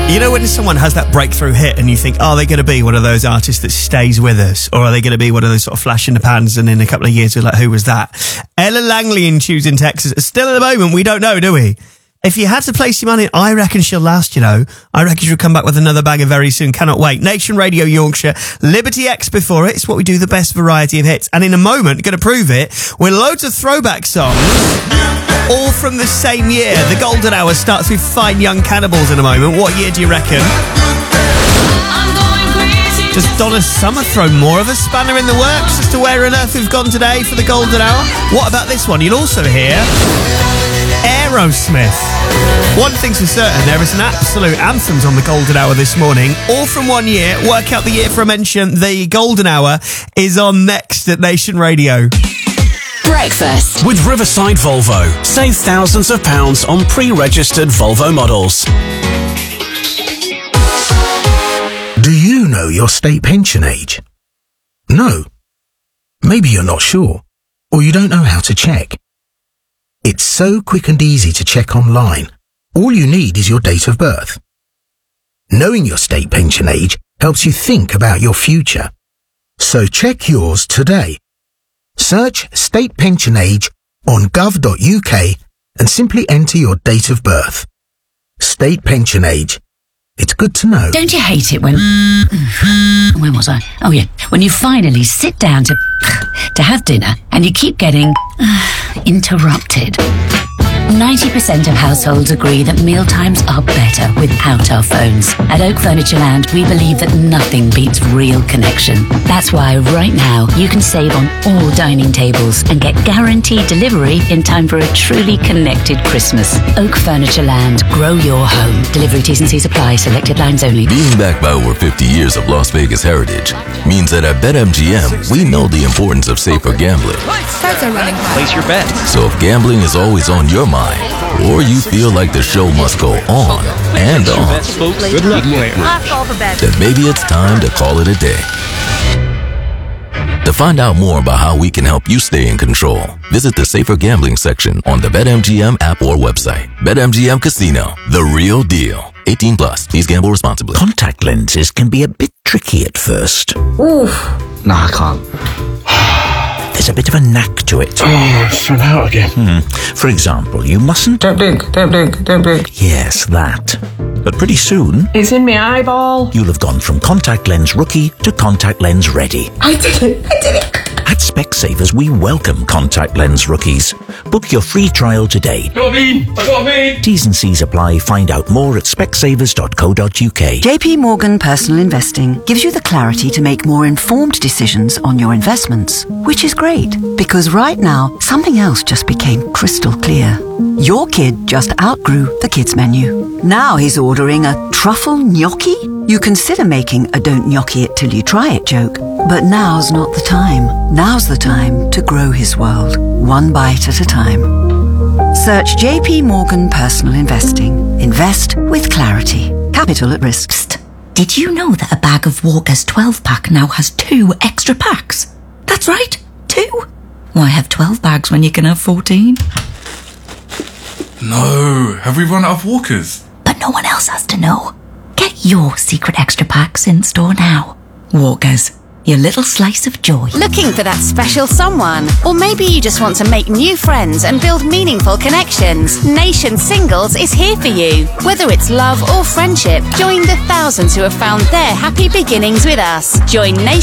You know when someone has that breakthrough hit and you think, are they going to be one of those artists that stays with us? Or are they going to be one of those sort of flash in the pans and in a couple of years we're like, who was that? Ella Langley in Tues in Texas. Still at the moment, we don't know, do we? If you had to place your money, I reckon she'll last, you know. I reckon she'll come back with another banger very soon. Cannot wait. Nation Radio Yorkshire, Liberty X before it. It's what we do, the best variety of hits. And in a moment, going to prove it with loads of throwback songs, all from the same year. The Golden Hour starts with Fine Young Cannibals in a moment. What year do you reckon? Does Donna Summer throw more of a spanner in the works as to where on earth we've gone today for the Golden Hour? What about this one? You'll also hear Aerosmith. One thing's for certain, there is an absolute anthems on the Golden Hour this morning, all from one year. Work out the year for a mention. The Golden Hour is on next at Nation Radio. Breakfast with Riverside Volvo. Save thousands of pounds on pre-registered Volvo models. Do you know your state pension age? No. Maybe you're not sure, or you don't know how to check. It's so quick and easy to check online. All you need is your date of birth. Knowing your state pension age helps you think about your future. So check yours today. Search state pension age on gov.uk and simply enter your date of birth. State pension age. It's good to know. Don't you hate it when... Where was I? Oh, yeah. When you finally sit down to have dinner and you keep getting interrupted. 90% of households agree that mealtimes are better without our phones. At Oak Furniture Land, we believe that nothing beats real connection. That's why right now you can save on all dining tables and get guaranteed delivery in time for a truly connected Christmas. Oak Furniture Land. Grow your home. Delivery T's and C's apply. Selected lines only. Being backed by over 50 years of Las Vegas heritage means that at BetMGM, we know the importance of safer gambling. Starts are running high. Place your bet. So if gambling is always on your mind, or you feel like the show must go on and on, Good luck, player. then maybe it's time to call it a day. To find out more about how we can help you stay in control, visit the Safer Gambling section on the BetMGM app or website. BetMGM Casino, the real deal. 18 plus. Please gamble responsibly. Contact lenses can be a bit tricky at first. Oof. Nah, I can't. There's a bit of a knack to it. Oh, it's run out again. For example, you mustn't... Don't blink. Yes, that. But pretty soon... It's in my eyeball. You'll have gone from contact lens rookie to contact lens ready. I did it. At Specsavers, we welcome contact lens rookies. Book your free trial today. I got me. T's and C's apply. Find out more at specsavers.co.uk. JP Morgan Personal Investing gives you the clarity to make more informed decisions on your investments, which is great because right now something else just became crystal clear. Your kid just outgrew the kids menu. Now he's ordering a truffle gnocchi. You consider making a don't gnocchi it till you try it joke, but now's not the time. Now's the time to grow his world, one bite at a time. Search JP Morgan Personal Investing. Invest with clarity. Capital at risk. Psst. Did you know that a bag of Walker's 12-pack now has 2 extra packs? That's right, 2. Why have 12 bags when you can have 14? No, have we run out of Walkers? But no one else has to know. Get your secret extra packs in store now. Walkers, your little slice of joy. Looking for that special someone? Or maybe you just want to make new friends and build meaningful connections? Nation Singles is here for you. Whether it's love or friendship, join the thousands who have found their happy beginnings with us. Join Nation